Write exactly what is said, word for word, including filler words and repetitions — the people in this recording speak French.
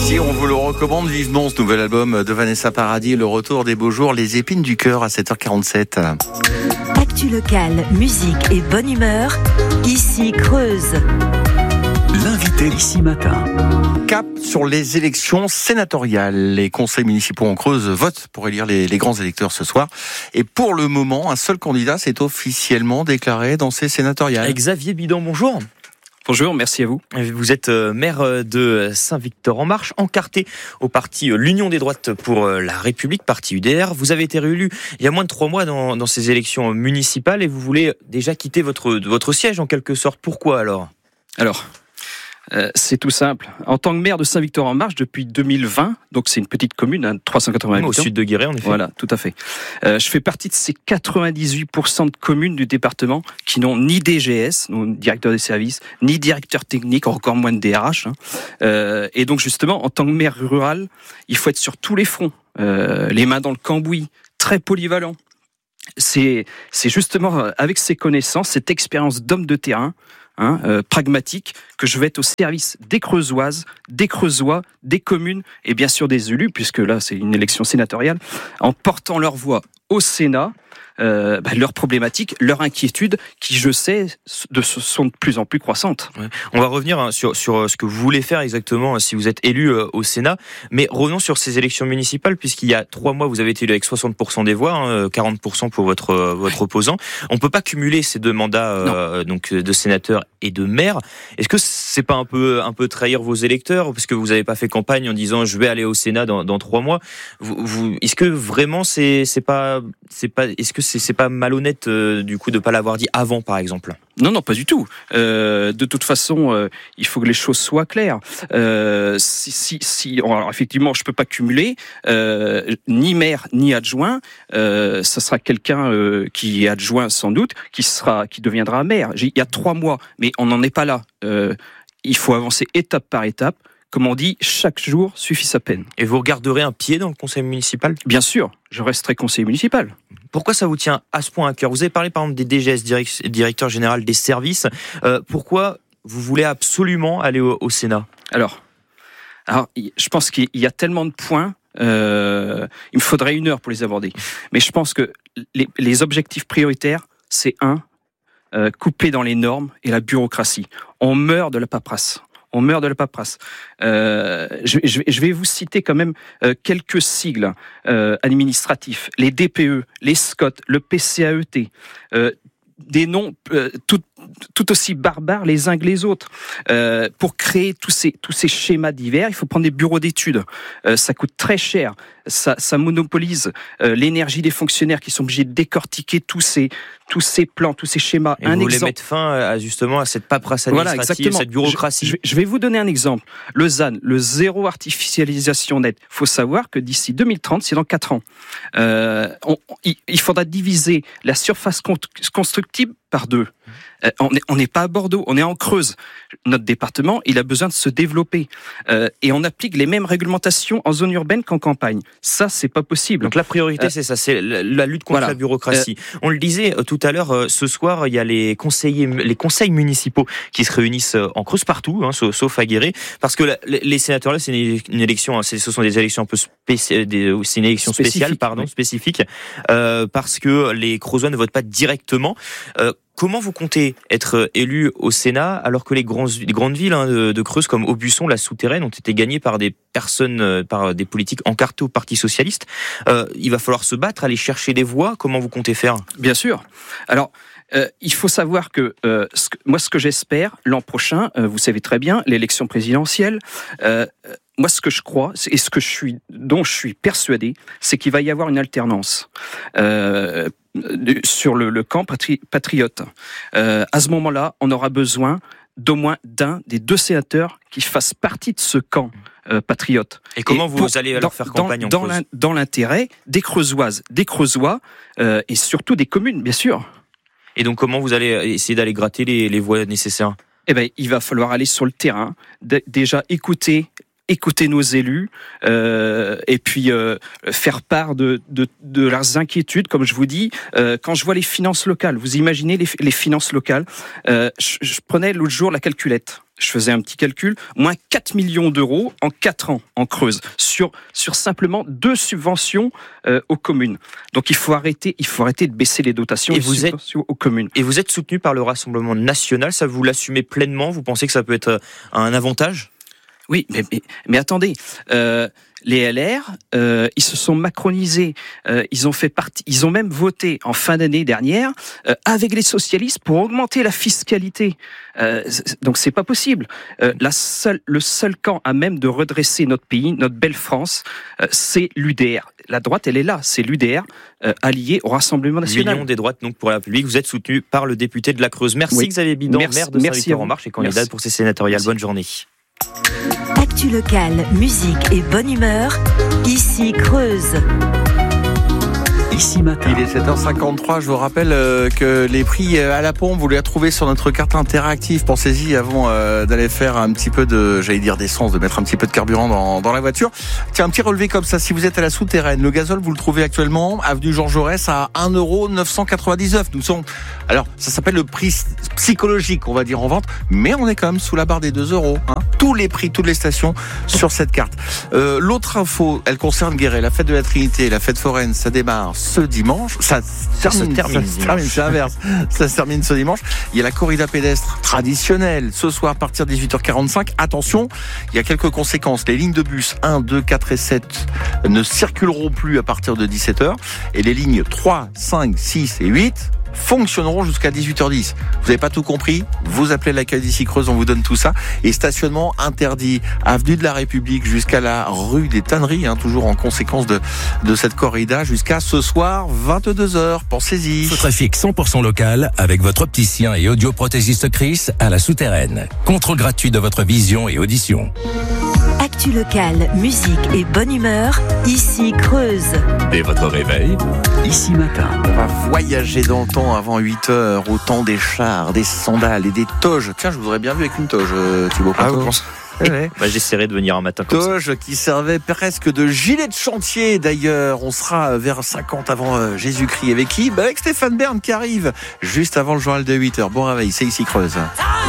Si on vous le recommande vivement, ce nouvel album de Vanessa Paradis, le retour des beaux jours, les épines du cœur à sept heures quarante-sept. Actu locale, musique et bonne humeur, ici Creuse. L'invité d'ici matin. Cap sur les élections sénatoriales. Les conseils municipaux en Creuse votent pour élire les, les grands électeurs ce soir. Et pour le moment, un seul candidat s'est officiellement déclaré dans ces sénatoriales. Xavier Bidon, bonjour. Bonjour, merci à vous. Vous êtes maire de Saint-Victor-en-Marche, encarté au parti l'Union des droites pour la République, parti U D R. Vous avez été réélu il y a moins de trois mois dans, dans ces élections municipales et vous voulez déjà quitter votre, votre siège en quelque sorte. Pourquoi alors ? Alors, euh, c'est tout simple. En tant que maire de Saint-Victor-en-Marche depuis deux mille vingt, donc c'est une petite commune, hein, trois cent quatre-vingts habitants. Au sud de Guéret, en effet. Voilà, tout à fait. Euh, je fais partie de ces quatre-vingt-dix-huit pour cent de communes du département qui n'ont ni D G S, ni directeur des services, ni directeur technique, encore moins de D R H. Hein. Euh, et donc justement, en tant que maire rural, il faut être sur tous les fronts, euh, les mains dans le cambouis, très polyvalent. C'est, c'est justement avec ces connaissances, cette expérience d'homme de terrain, Hein, euh, pragmatique, que je vais être au service des Creusoises, des Creusois, des communes et bien sûr des élus, puisque là c'est une élection sénatoriale, en portant leur voix au Sénat, euh, bah, leurs problématiques, leurs inquiétudes, qui je sais de, sont de plus en plus croissantes. Ouais. On va revenir hein, sur, sur ce que vous voulez faire exactement si vous êtes élu euh, au Sénat, mais revenons sur ces élections municipales, puisqu'il y a trois mois vous avez été élu avec soixante pour cent des voix, hein, quarante pour cent pour votre, euh, votre opposant. On ne peut pas cumuler ces deux mandats euh, donc, de sénateur et de maire. Est-ce que c'est pas un peu, un peu trahir vos électeurs, parce que vous n'avez pas fait campagne en disant je vais aller au Sénat dans, dans trois mois. Vous, vous, est-ce que vraiment c'est, c'est pas, c'est pas, est-ce que c'est, c'est pas malhonnête euh, du coup de pas l'avoir dit avant par exemple ? Non, non, pas du tout. Euh, de toute façon, euh, il faut que les choses soient claires. Euh, si, si, si, alors effectivement, je peux pas cumuler euh, ni maire ni adjoint. Euh, ça sera quelqu'un euh, qui est adjoint sans doute, qui sera, qui deviendra maire. J'ai, il y a trois mois, mais on n'en est pas là. Euh, il faut avancer étape par étape. Comme on dit, chaque jour suffit sa peine. Et vous regarderez un pied dans le conseil municipal ? Bien sûr, je resterai conseiller municipal. Pourquoi ça vous tient à ce point à cœur ? Vous avez parlé par exemple des D G S, directeur général des services. Euh, pourquoi vous voulez absolument aller au, au Sénat ? Alors, alors, je pense qu'il y a tellement de points, euh, il me faudrait une heure pour les aborder. Mais je pense que les, les objectifs prioritaires, c'est un, euh, couper dans les normes et la bureaucratie. On meurt de la paperasse. On meurt de la paperasse. Euh, je, je, je vais vous citer quand même euh, quelques sigles euh, administratifs. Les D P E, les S C O T, le P C A E T, euh, des noms euh, tout, tout aussi barbares les uns que les autres. Euh, pour créer tous ces, tous ces schémas divers, il faut prendre des bureaux d'études. Euh, ça coûte très cher. Ça, ça monopolise euh, l'énergie des fonctionnaires qui sont obligés de décortiquer tous ces, tous ces plans, tous ces schémas. Et un vous exemple. voulez mettre fin à, justement à cette paperasse administrative, voilà, cette bureaucratie. Je, je, je vais vous donner un exemple. Le Z A N, le zéro artificialisation nette. Il faut savoir que d'ici deux mille trente, c'est dans quatre ans. Euh, on, il, il faudra diviser la surface constructible par deux. Euh, on n'est pas à Bordeaux, on est en Creuse. Notre département, il a besoin de se développer. Euh, et on applique les mêmes réglementations en zone urbaine qu'en campagne. Ça, c'est pas possible. Donc la priorité, euh, c'est ça, c'est la, la lutte contre voilà. la bureaucratie. Euh, on le disait tout à l'heure, euh, ce soir, il y a les conseillers, les conseils municipaux qui se réunissent en Creuse partout, hein, sauf, sauf à Guéret, parce que la, les sénateurs, là, c'est une, une élection, hein, c'est, ce sont des élections un peu spéciales, c'est une élection spéciale, spécifique, pardon, oui. spécifique, euh, parce que les Creusois ne votent pas directement. Euh, Comment vous comptez être élu au Sénat alors que les, grands, les grandes villes hein, de, de Creuse comme Aubusson, la Souterraine ont été gagnées par des personnes, par des politiques encartés au Parti Socialiste. Euh, il va falloir se battre, aller chercher des voix. Comment vous comptez faire ? Bien sûr. Alors, euh, il faut savoir que, euh, ce que moi, ce que j'espère l'an prochain, euh, vous savez très bien, l'élection présidentielle. Euh, Moi, ce que je crois, et ce que je suis, dont je suis persuadé, c'est qu'il va y avoir une alternance euh, sur le, le camp patri, patriote. Euh, à ce moment-là, on aura besoin d'au moins d'un des deux sénateurs qui fassent partie de ce camp euh, patriote. Et comment et vous pour, allez leur dans, faire campagne dans, en dans, dans l'intérêt des Creusoises, des Creusois euh, et surtout des communes, bien sûr. Et donc, comment vous allez essayer d'aller gratter les, les voix nécessaires ? Eh ben, il va falloir aller sur le terrain, d- déjà écouter écouter nos élus euh, et puis euh, faire part de, de, de leurs inquiétudes, comme je vous dis. Euh, quand je vois les finances locales, vous imaginez les, les finances locales, euh, je, je prenais l'autre jour la calculette. je faisais un petit calcul, moins quatre millions d'euros en quatre ans en Creuse, sur, sur simplement deux subventions euh, aux communes. Donc il faut arrêter, il faut arrêter de baisser les dotations et et vous subventions êtes, aux communes. Et vous êtes soutenu par le Rassemblement national, ça vous l'assumez pleinement? Vous pensez que ça peut être un avantage? Oui, mais, mais, mais attendez, euh, les L R, euh, ils se sont macronisés, euh, ils ont fait partie, ils ont même voté en fin d'année dernière euh, avec les socialistes pour augmenter la fiscalité. Euh, donc c'est pas possible. Euh, la seule, le seul camp à même de redresser notre pays, notre belle France, euh, c'est l'U D R. La droite, elle est là, c'est l'U D R euh, allié au Rassemblement national. L'Union des droites donc pour la République. Vous êtes soutenu par le député de la Creuse. Merci oui. Xavier Bidan, merci, maire de Saint-Victor-en-Marche et candidat merci. pour ces sénatoriales. Merci. Bonne journée. Actu locale, musique et bonne humeur, ici Creuse. Ici Matin. Il est sept heures cinquante-trois, je vous rappelle euh, que les prix à la pompe, vous les retrouvez sur notre carte interactive. Pensez-y avant euh, d'aller faire un petit peu de, j'allais dire d'essence, de mettre un petit peu de carburant dans, dans la voiture. Tiens, un petit relevé comme ça, si vous êtes à la souterraine, le gazole, vous le trouvez actuellement, avenue Georges Jaurès, à un euro neuf cent quatre-vingt-dix-neuf. Nous sommes, alors, ça s'appelle le prix psychologique, on va dire, en vente, mais on est quand même sous la barre des deux euros. Hein. Tous les prix, toutes les stations sur cette carte. Euh, l'autre info, elle concerne Guéret, la fête de la Trinité, la fête foraine, ça démarre ce dimanche, ça se termine, se termine, ça se termine, c'est l'inverse. Ça se termine ce dimanche. Il y a la corrida pédestre traditionnelle ce soir à partir de dix-huit heures quarante-cinq. Attention, il y a quelques conséquences. Les lignes de bus un, deux, quatre et sept ne circuleront plus à partir de dix-sept heures et les lignes trois, cinq, six et huit fonctionneront jusqu'à dix-huit heures dix. Vous n'avez pas tout compris? Vous appelez l'accueil d'ici Creuse, on vous donne tout ça. Et stationnement interdit, avenue de la République jusqu'à la rue des Tanneries, hein, toujours en conséquence de, de cette corrida, jusqu'à ce soir, vingt-deux heures. Pensez-y. Ce trafic cent pour cent local avec votre opticien et audioprothésiste Chris à la Souterraine. Contrôle gratuit de votre vision et audition. Actu locale, musique et bonne humeur, ici Creuse. Dès votre réveil, Ici Matin. On va voyager dans le temps avant huit heures, au temps des chars, des sandales et des toges. Tiens, je vous aurais bien vu avec une toge, euh, Thibaut. Ah, Pinto. vous pensez Ouais, ouais. bah, j'essaierai de venir un matin comme ça. Toge qui servait presque de gilet de chantier d'ailleurs. On sera vers cinquante avant euh, Jésus-Christ. Avec qui? Bah, avec Stéphane Bern qui arrive juste avant le journal de huit heures. Bon réveil, c'est ici Creuse.